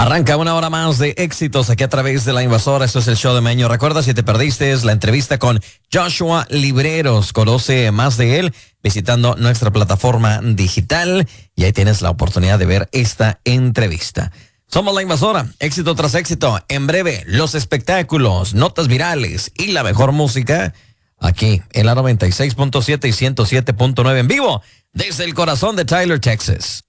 Arranca una hora más de éxitos aquí a través de La Invasora. Esto es el show de Meño. Recuerda, si te perdiste la entrevista con Joshua Libreros, conoce más de él visitando nuestra plataforma digital y ahí tienes la oportunidad de ver esta entrevista. Somos La Invasora, éxito tras éxito. En breve, los espectáculos, notas virales y la mejor música aquí en la 96.7 y 107.9 en vivo desde el corazón de Tyler, Texas.